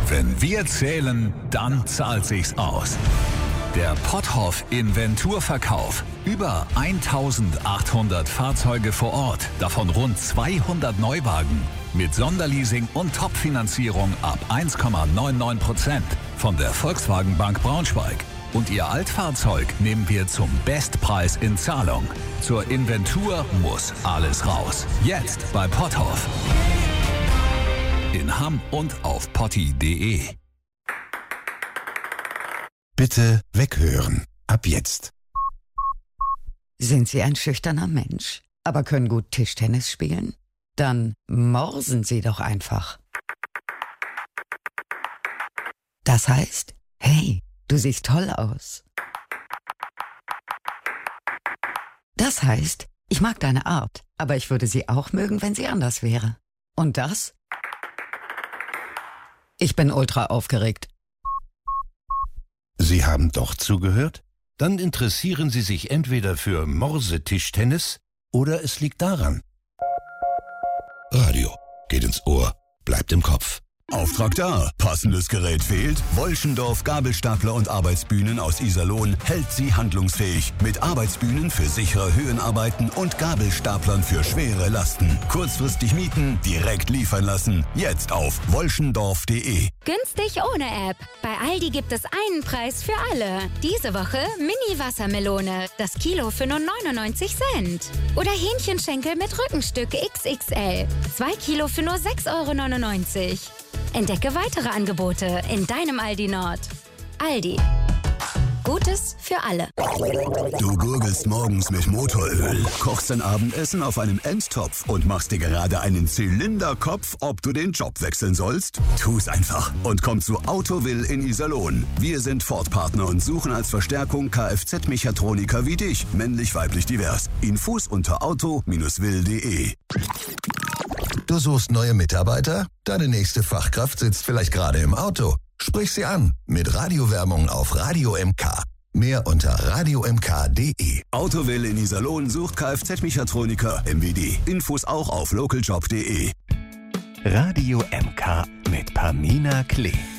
Wenn wir zählen, dann zahlt sich's aus. Der Potthoff Inventurverkauf. Über 1800 Fahrzeuge vor Ort, davon rund 200 Neuwagen. Mit Sonderleasing und Topfinanzierung ab 1,99% von der Volkswagen Bank Braunschweig. Und Ihr Altfahrzeug nehmen wir zum Bestpreis in Zahlung. Zur Inventur muss alles raus. Jetzt bei Potthoff. In Hamm und auf potti.de. Bitte weghören. Ab jetzt. Sind Sie ein schüchterner Mensch, aber können gut Tischtennis spielen? Dann morsen Sie doch einfach. Das heißt, hey, du siehst toll aus. Das heißt, ich mag deine Art, aber ich würde sie auch mögen, wenn sie anders wäre. Und das? Ich bin ultra aufgeregt. Sie haben doch zugehört? Dann interessieren Sie sich entweder für Morsetischtennis oder es liegt daran. Radio geht ins Ohr, bleibt im Kopf. Auftrag da. Passendes Gerät fehlt? Wolschendorf Gabelstapler und Arbeitsbühnen aus Iserlohn hält Sie handlungsfähig. Mit Arbeitsbühnen für sichere Höhenarbeiten und Gabelstaplern für schwere Lasten. Kurzfristig mieten, direkt liefern lassen. Jetzt auf wolschendorf.de. Günstig ohne App. Bei Aldi gibt es einen Preis für alle. Diese Woche Mini-Wassermelone. Das Kilo für nur 99 Cent. Oder Hähnchenschenkel mit Rückenstück XXL. 2 Kilo für nur 6,99 €. Entdecke weitere Angebote in deinem Aldi Nord. Aldi. Gutes für alle. Du gurgelst morgens mit Motoröl, kochst dein Abendessen auf einem Endtopf und machst dir gerade einen Zylinderkopf, ob du den Job wechseln sollst? Tu's einfach und komm zu Autowill in Iserlohn. Wir sind Ford-Partner und suchen als Verstärkung Kfz-Mechatroniker wie dich, männlich-weiblich divers. Infos unter auto-will.de. Du suchst neue Mitarbeiter? Deine nächste Fachkraft sitzt vielleicht gerade im Auto. Sprich sie an mit Radiowerbung auf Radio MK. Mehr unter radiomk.de. Autowill in Iserlohn sucht Kfz-Mechatroniker MWD. Infos auch auf localjob.de. Radio MK mit Pamina Klee.